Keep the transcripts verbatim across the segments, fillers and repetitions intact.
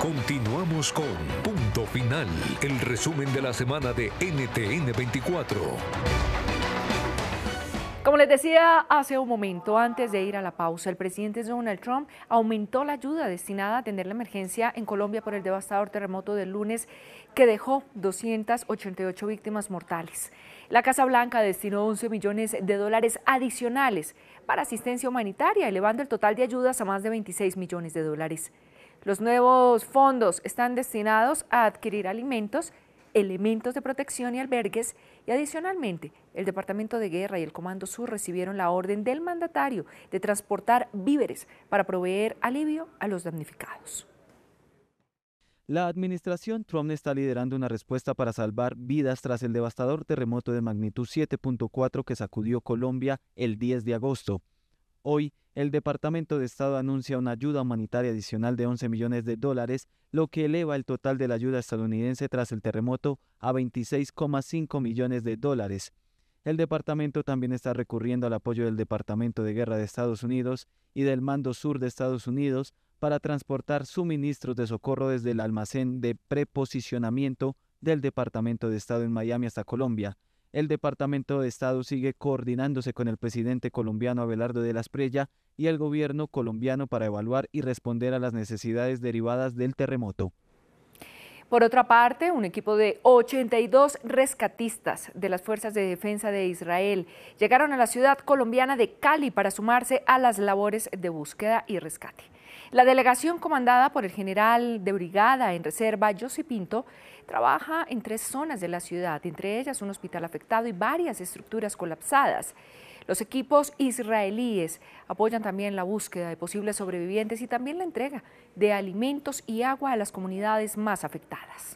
Continuamos con Punto Final, el resumen de la semana de N T N veinticuatro. Como les decía hace un momento, antes de ir a la pausa, el presidente Donald Trump aumentó la ayuda destinada a atender la emergencia en Colombia por el devastador terremoto del lunes que dejó doscientas ochenta y ocho víctimas mortales. La Casa Blanca destinó once millones de dólares adicionales para asistencia humanitaria, elevando el total de ayudas a más de veintiséis millones de dólares. Los nuevos fondos están destinados a adquirir alimentos, elementos de protección y albergues, y adicionalmente el Departamento de Guerra y el Comando Sur recibieron la orden del mandatario de transportar víveres para proveer alivio a los damnificados. La administración Trump está liderando una respuesta para salvar vidas tras el devastador terremoto de magnitud siete punto cuatro que sacudió Colombia el diez de agosto. Hoy, el Departamento de Estado anuncia una ayuda humanitaria adicional de once millones de dólares, lo que eleva el total de la ayuda estadounidense tras el terremoto a veintiséis coma cinco millones de dólares. El departamento también está recurriendo al apoyo del Departamento de Guerra de Estados Unidos y del Mando Sur de Estados Unidos para transportar suministros de socorro desde el almacén de preposicionamiento del Departamento de Estado en Miami hasta Colombia. El Departamento de Estado sigue coordinándose con el presidente colombiano Abelardo de la Espriella y el gobierno colombiano para evaluar y responder a las necesidades derivadas del terremoto. Por otra parte, un equipo de ochenta y dos rescatistas de las Fuerzas de Defensa de Israel llegaron a la ciudad colombiana de Cali para sumarse a las labores de búsqueda y rescate. La delegación, comandada por el general de brigada en reserva, José Pinto, trabaja en tres zonas de la ciudad, entre ellas un hospital afectado y varias estructuras colapsadas. Los equipos israelíes apoyan también la búsqueda de posibles sobrevivientes y también la entrega de alimentos y agua a las comunidades más afectadas.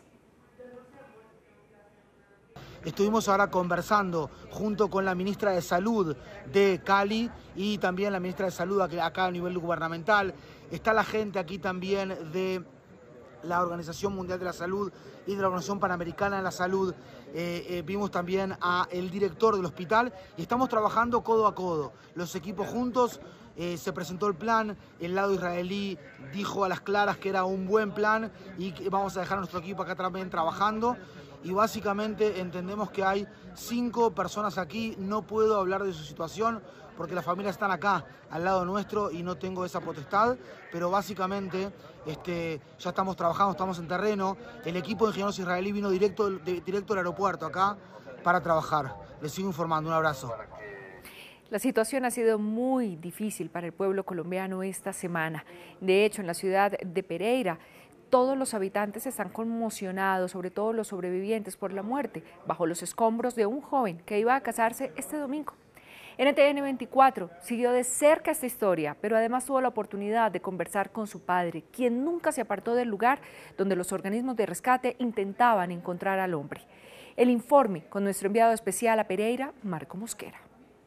Estuvimos ahora conversando junto con la ministra de Salud de Cali y también la ministra de Salud acá a nivel gubernamental. Está la gente aquí también de la Organización Mundial de la Salud y de la Organización Panamericana de la Salud. Eh, eh, vimos también al director del hospital y estamos trabajando codo a codo. Los equipos juntos, eh, se presentó el plan, el lado israelí dijo a las claras que era un buen plan y que vamos a dejar a nuestro equipo acá también trabajando. Y básicamente entendemos que hay cinco personas aquí, no puedo hablar de su situación porque las familias están acá, al lado nuestro, y no tengo esa potestad, pero básicamente este, ya estamos trabajando, estamos en terreno. El equipo de ingenieros israelí vino directo, de, directo del aeropuerto acá para trabajar. Les sigo informando, un abrazo. La situación ha sido muy difícil para el pueblo colombiano esta semana. De hecho, en la ciudad de Pereira, todos los habitantes están conmocionados, sobre todo los sobrevivientes, por la muerte bajo los escombros de un joven que iba a casarse este domingo. N T N veinticuatro siguió de cerca esta historia, pero además tuvo la oportunidad de conversar con su padre, quien nunca se apartó del lugar donde los organismos de rescate intentaban encontrar al hombre. El informe con nuestro enviado especial a Pereira, Marco Mosquera.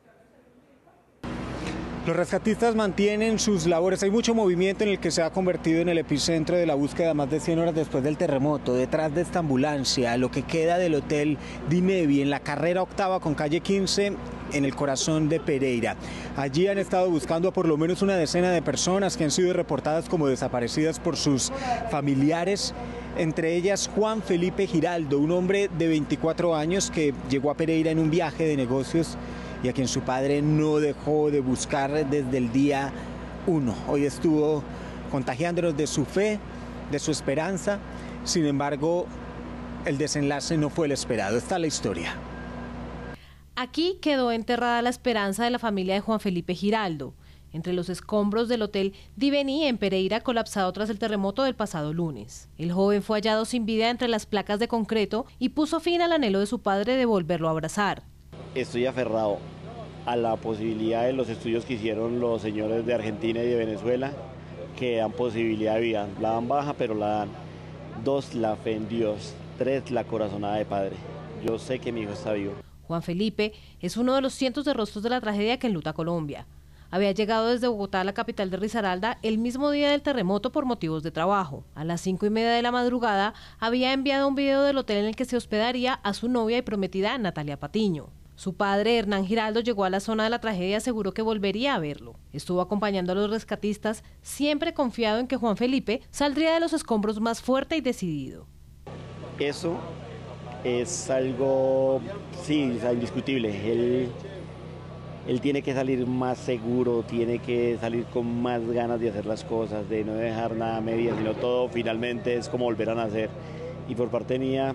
Los rescatistas mantienen sus labores. Hay mucho movimiento en el que se ha convertido en el epicentro de la búsqueda más de cien horas después del terremoto. Detrás de esta ambulancia, lo que queda del Hotel Dinevi en la carrera octava con calle quince, en el corazón de Pereira. Allí han estado buscando a por lo menos una decena de personas que han sido reportadas como desaparecidas por sus familiares. Entre ellas Juan Felipe Giraldo, un hombre de veinticuatro años que llegó a Pereira en un viaje de negocios y a quien su padre no dejó de buscar desde el día uno. Hoy estuvo contagiándonos de su fe, de su esperanza. Sin embargo, el desenlace no fue el esperado. Está la historia. Aquí quedó enterrada la esperanza de la familia de Juan Felipe Giraldo, entre los escombros del Hotel Diveni en Pereira, colapsado tras el terremoto del pasado lunes. El joven fue hallado sin vida entre las placas de concreto y puso fin al anhelo de su padre de volverlo a abrazar. Estoy aferrado a la posibilidad de los estudios que hicieron los señores de Argentina y de Venezuela, que dan posibilidad de vida. La dan baja, pero la dan. Dos, la fe en Dios. Tres, la corazonada de padre. Yo sé que mi hijo está vivo. Juan Felipe es uno de los cientos de rostros de la tragedia que enluta Colombia. Había llegado desde Bogotá a la capital de Risaralda el mismo día del terremoto por motivos de trabajo. A las cinco y media de la madrugada había enviado un video del hotel en el que se hospedaría a su novia y prometida Natalia Patiño. Su padre, Hernán Giraldo, llegó a la zona de la tragedia y aseguró que volvería a verlo. Estuvo acompañando a los rescatistas, siempre confiado en que Juan Felipe saldría de los escombros más fuerte y decidido. Eso es algo, sí, es indiscutible. Él, él tiene que salir más seguro, tiene que salir con más ganas de hacer las cosas, de no dejar nada a medias, sino todo finalmente es como volver a nacer. Y por parte mía,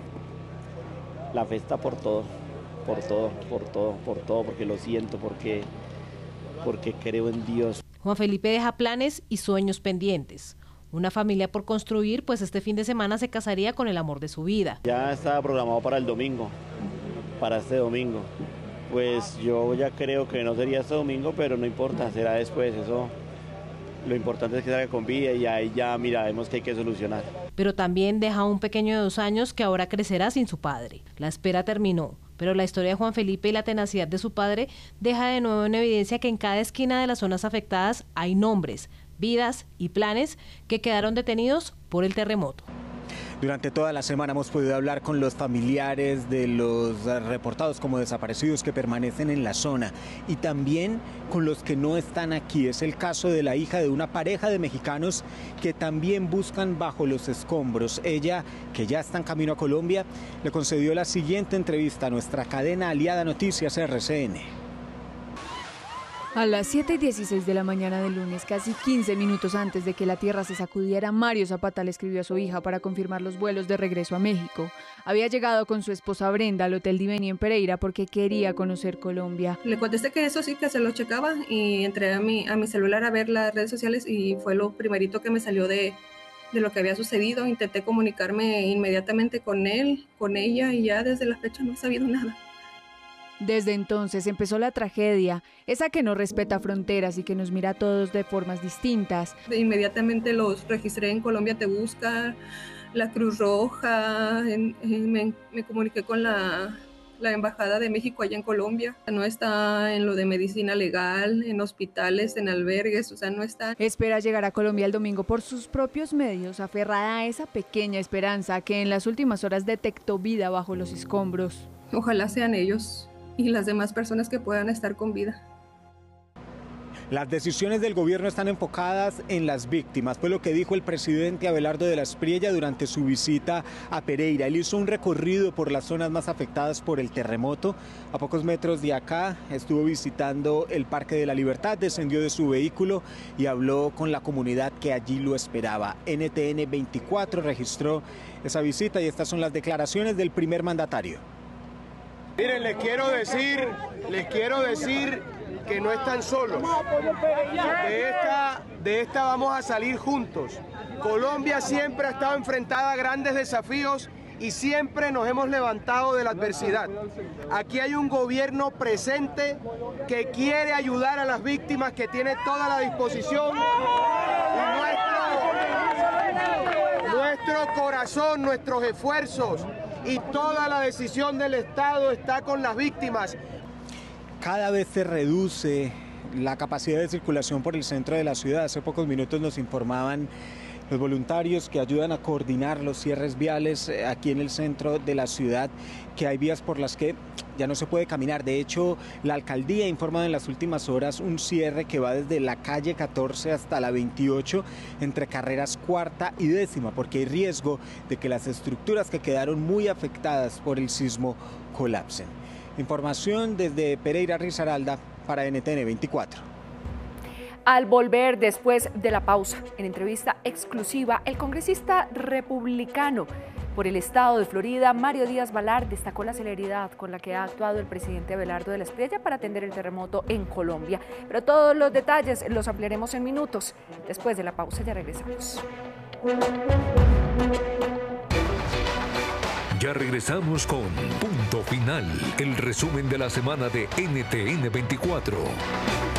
la fe está por todo. Por todo, por todo, por todo, porque lo siento, porque, porque creo en Dios. Juan Felipe deja planes y sueños pendientes. Una familia por construir, pues este fin de semana se casaría con el amor de su vida. Ya estaba programado para el domingo, para este domingo. Pues yo ya creo que no sería este domingo, pero no importa, será después. Eso, lo importante es que salga con vida y ahí ya miraremos qué hay que solucionar. Pero también deja un pequeño de dos años que ahora crecerá sin su padre. La espera terminó. Pero la historia de Juan Felipe y la tenacidad de su padre deja de nuevo en evidencia que en cada esquina de las zonas afectadas hay nombres, vidas y planes que quedaron detenidos por el terremoto. Durante toda la semana hemos podido hablar con los familiares de los reportados como desaparecidos que permanecen en la zona y también con los que no están aquí. Es el caso de la hija de una pareja de mexicanos que también buscan bajo los escombros. Ella, que ya está en camino a Colombia, le concedió la siguiente entrevista a nuestra cadena aliada Noticias R C N. A las siete y dieciséis de la mañana del lunes, casi quince minutos antes de que la tierra se sacudiera, Mario Zapata le escribió a su hija para confirmar los vuelos de regreso a México. Había llegado con su esposa Brenda al Hotel Diveni en Pereira porque quería conocer Colombia. Le contesté que eso sí, que se lo checaba y entré a mi, a mi celular a ver las redes sociales y fue lo primerito que me salió de, de lo que había sucedido. Intenté comunicarme inmediatamente con él, con ella y ya desde la fecha no he sabido nada. Desde entonces empezó la tragedia, esa que no respeta fronteras y que nos mira a todos de formas distintas. Inmediatamente los registré en Colombia Te Busca, la Cruz Roja, en, en, me, me comuniqué con la, la Embajada de México allá en Colombia. No está en lo de medicina legal, en hospitales, en albergues, o sea, no está. Espera llegar a Colombia el domingo por sus propios medios, aferrada a esa pequeña esperanza que en las últimas horas detectó vida bajo los escombros. Ojalá sean ellos y las demás personas que puedan estar con vida. Las decisiones del gobierno están enfocadas en las víctimas, fue lo que dijo el presidente Abelardo de la Espriella durante su visita a Pereira. Él hizo un recorrido por las zonas más afectadas por el terremoto. A pocos metros de acá estuvo visitando el Parque de la Libertad, descendió de su vehículo y habló con la comunidad que allí lo esperaba. N T N veinticuatro registró esa visita y estas son las declaraciones del primer mandatario. Miren, les quiero decir, les quiero decir que no están solos. De esta, de esta vamos a salir juntos. Colombia siempre ha estado enfrentada a grandes desafíos y siempre nos hemos levantado de la adversidad. Aquí hay un gobierno presente que quiere ayudar a las víctimas, que tiene toda la disposición. Y nuestro, nuestro corazón, nuestros esfuerzos y toda la decisión del Estado está con las víctimas. Cada vez se reduce la capacidad de circulación por el centro de la ciudad. Hace pocos minutos nos informaban los voluntarios que ayudan a coordinar los cierres viales aquí en el centro de la ciudad, que hay vías por las que ya no se puede caminar. De hecho, la alcaldía ha informado en las últimas horas un cierre que va desde la calle catorce hasta la veintiocho, entre carreras cuarta y décima, porque hay riesgo de que las estructuras que quedaron muy afectadas por el sismo colapsen. Información desde Pereira Risaralda para N T N veinticuatro. Al volver después de la pausa, en entrevista exclusiva, el congresista republicano por el estado de Florida, Mario Díaz-Balart, destacó la celeridad con la que ha actuado el presidente Abelardo de la Espriella para atender el terremoto en Colombia. Pero todos los detalles los ampliaremos en minutos. Después de la pausa ya regresamos. Ya regresamos con Punto Final, el resumen de la semana de N T N veinticuatro.